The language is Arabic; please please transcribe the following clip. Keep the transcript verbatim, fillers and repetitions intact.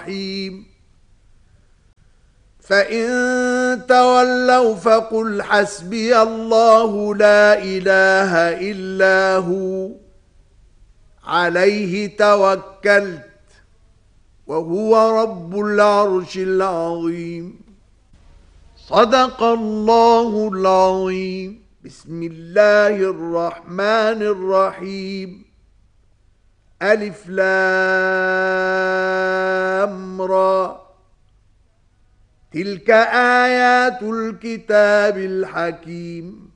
الرحيم فإن تولوا فقل حسبي الله لا إله إلا هو عليه توكلت وهو رب العرش العظيم صدق الله العظيم بسم الله الرحمن الرحيم ألف لام را تلك آيات الكتاب الحكيم